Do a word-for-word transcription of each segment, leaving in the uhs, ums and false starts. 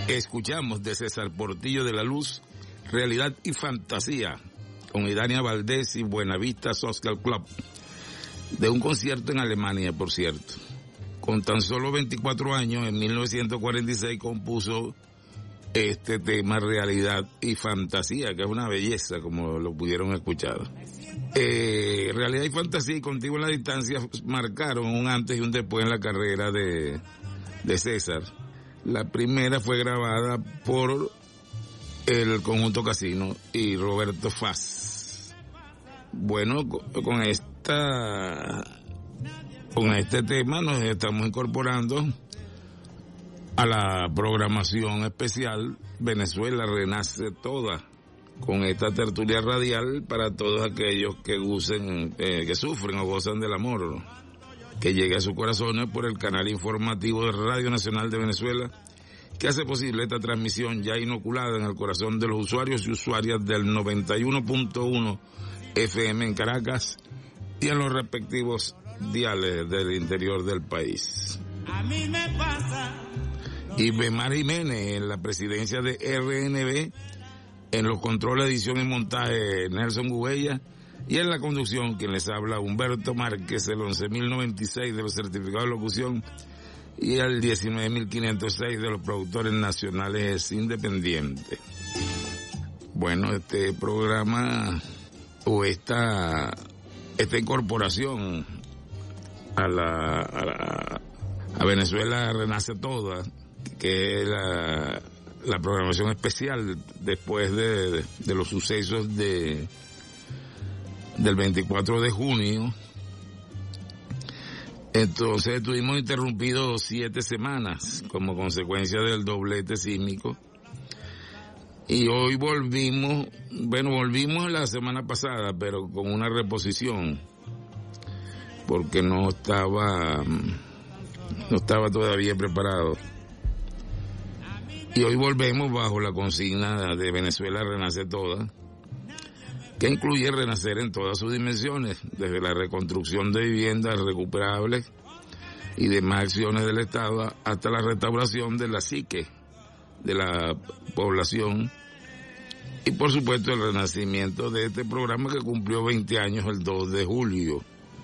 Escuchamos de César Portillo de la Luz, Realidad y Fantasía, con Idania Valdés y Buenavista Social Club, de un concierto en Alemania, por cierto. Con tan solo veinticuatro años, en mil novecientos cuarenta y seis, compuso este tema Realidad y Fantasía, que es una belleza, como lo pudieron escuchar. Eh, Realidad y Fantasía y Contigo en la Distancia marcaron un antes y un después en la carrera de, de César. La primera fue grabada por el Conjunto Casino y Roberto Faz. Bueno, con esta, con este tema nos estamos incorporando a la programación especial Venezuela Renace Toda, con esta tertulia radial para todos aquellos que gocen, eh, que sufren o gozan del amor, que llegue a sus corazones por el canal informativo de Radio Nacional de Venezuela, que hace posible esta transmisión ya inoculada en el corazón de los usuarios y usuarias del noventa y uno punto uno F M en Caracas y en los respectivos diales del interior del país. A mí me pasa. Y Bemar Jiménez en la presidencia de R N B, en los controles de edición y montaje Nelson Gubella, y en la conducción quien les habla Humberto Márquez, el once mil noventa y seis de los certificados de locución y el diecinueve mil quinientos seis de los productores nacionales independientes. Bueno, este programa o esta esta incorporación a la a, la, a Venezuela Renace Toda, que es la, la programación especial después de, de, de los sucesos de del veinticuatro de junio. Entonces estuvimos interrumpidos siete semanas como consecuencia del doblete sísmico. Y hoy volvimos, bueno, volvimos la semana pasada, pero con una reposición, porque no estaba, no estaba todavía preparado. Y hoy volvemos bajo la consigna de Venezuela Renace Toda, que incluye renacer en todas sus dimensiones, desde la reconstrucción de viviendas recuperables y demás acciones del Estado hasta la restauración de la psique de la población y por supuesto el renacimiento de este programa que cumplió veinte años el dos de julio,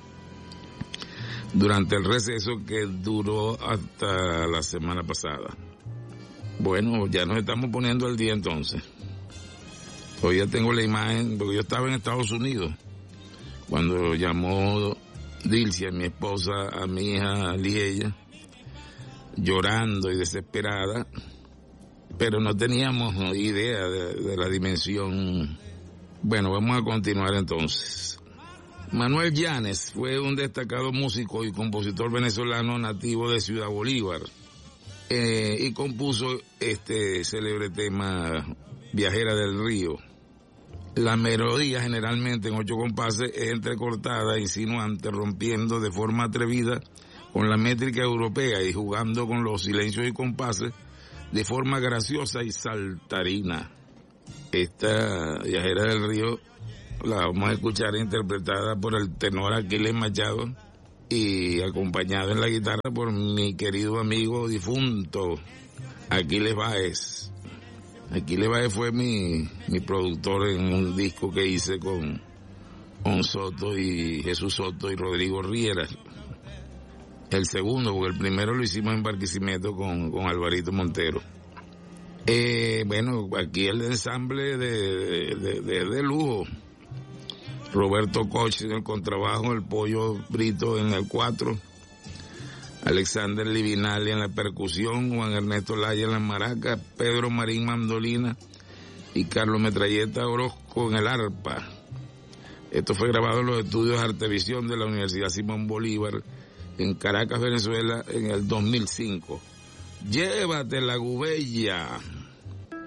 durante el receso que duró hasta la semana pasada. Bueno, ya nos estamos poniendo al día entonces. Hoy ya tengo la imagen, porque yo estaba en Estados Unidos cuando llamó Dilcia, mi esposa, a mi hija Liella, llorando y desesperada, pero no teníamos idea de, de la dimensión. Bueno, vamos a continuar entonces. Manuel Llanes fue un destacado músico y compositor venezolano nativo de Ciudad Bolívar, eh, y compuso este célebre tema Viajera del Río. La melodía, generalmente en ocho compases, es entrecortada, insinuante, rompiendo de forma atrevida con la métrica europea y jugando con los silencios y compases de forma graciosa y saltarina. Esta Viajera del Río la vamos a escuchar interpretada por el tenor Aquiles Machado y acompañada en la guitarra por mi querido amigo difunto Aquiles Báez. Aquiles Báez fue mi, mi productor en un disco que hice con, con Soto y Jesús Soto y Rodrigo Riera. El segundo, porque el primero lo hicimos en Barquisimeto con, con Alvarito Montero. Eh, bueno, aquí el ensamble de, de, de, de lujo. Roberto Koch en el contrabajo, el Pollo Brito en el cuatro, Alexander Livinali en la percusión, Juan Ernesto Laya en la maraca, Pedro Marín mandolina y Carlos Metralleta Orozco en el arpa. Esto fue grabado en los estudios Artevisión de la Universidad Simón Bolívar en Caracas, Venezuela, en el dos mil cinco. Llévate la Gubella.